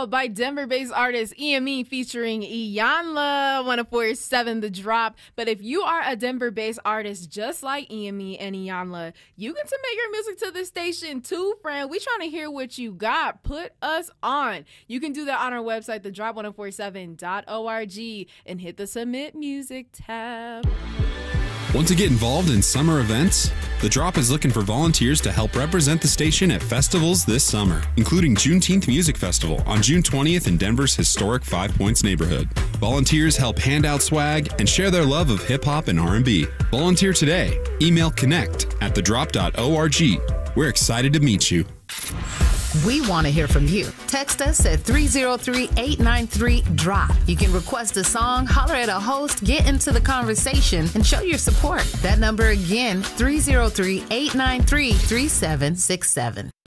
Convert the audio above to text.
Girl by Denver-based artist EME featuring Iyanla, 104.7 The Drop. But if you are a Denver-based artist just like EME and Iyanla, you can submit your music to the station too, friend. We trying to hear what you got. Put us on. You can do that on our website, thedrop1047.org, and hit the Submit Music tab. Want to get involved in summer events? The Drop is looking for volunteers to help represent the station at festivals this summer, including Juneteenth Music Festival on June 20th in Denver's historic Five Points neighborhood. Volunteers help hand out swag and share their love of hip-hop and R&B. Volunteer today. Email connect@thedrop.org. We're excited to meet you. We want to hear from you. Text us at 303-893-DROP. You can request a song, holler at a host, get into the conversation, and show your support. That number again, 303-893-3767.